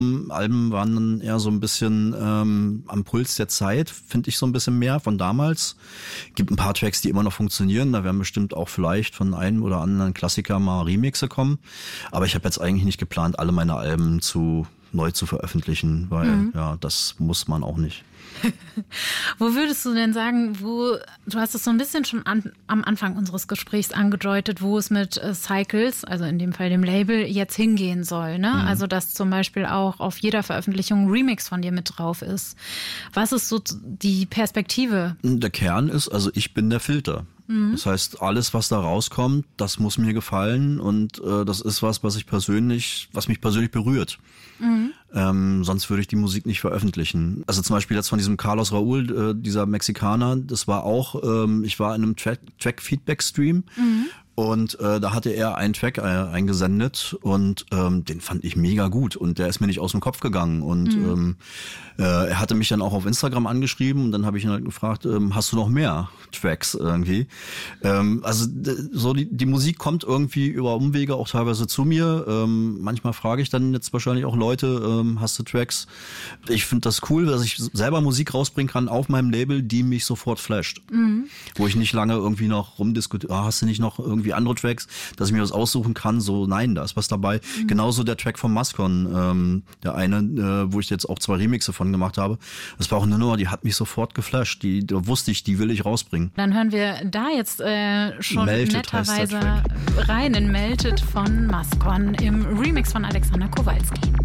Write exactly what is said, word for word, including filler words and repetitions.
Alben waren dann eher so ein bisschen ähm, am Puls der Zeit, finde ich so ein bisschen mehr von damals. Gibt ein paar Tracks, die immer noch funktionieren. Da werden bestimmt auch vielleicht von einem oder anderen Klassiker mal Remixe kommen. Aber ich habe jetzt eigentlich nicht geplant, alle meine Alben zu neu zu veröffentlichen, weil mhm. ja, das muss man auch nicht. Wo würdest du denn sagen, wo, du hast es so ein bisschen schon an, am Anfang unseres Gesprächs angedeutet, wo es mit äh, Cycles, also in dem Fall dem Label, jetzt hingehen soll, ne? Mhm. Also, dass zum Beispiel auch auf jeder Veröffentlichung ein Remix von dir mit drauf ist. Was ist so die Perspektive? Der Kern ist, also ich bin der Filter. Mhm. Das heißt, alles, was da rauskommt, das muss mir gefallen und äh, das ist was, was ich persönlich, was mich persönlich berührt. Mhm. Ähm, sonst würde ich die Musik nicht veröffentlichen. Also zum Beispiel jetzt von diesem Carlos Raúl, äh, dieser Mexikaner, das war auch, ähm, ich war in einem Track, Track-Feedback-Stream mhm. und äh, da hatte er einen Track äh, eingesendet und ähm, den fand ich mega gut und der ist mir nicht aus dem Kopf gegangen und mhm. ähm, äh, er hatte mich dann auch auf Instagram angeschrieben und dann habe ich ihn halt gefragt, ähm, hast du noch mehr Tracks irgendwie? Ähm, also d- so die, die Musik kommt irgendwie über Umwege auch teilweise zu mir. Ähm, manchmal frage ich dann jetzt wahrscheinlich auch Leute, ähm, hast du Tracks? Ich finde das cool, dass ich selber Musik rausbringen kann auf meinem Label, die mich sofort flasht. Mhm. Wo ich nicht lange irgendwie noch rumdiskutiere, ah, hast du nicht noch irgendwie andere Tracks, dass ich mir was aussuchen kann? So, nein, da ist was dabei. Mhm. Genauso der Track von Mascon, ähm, der eine, äh, wo ich jetzt auch zwei Remixe von gemacht habe. Das war auch eine Nummer, die hat mich sofort geflasht. Die, da wusste ich, die will ich rausbringen. Dann hören wir da jetzt äh, schon Melted netterweise rein in Melted von Mascon im Remix von Alexander Kowalski.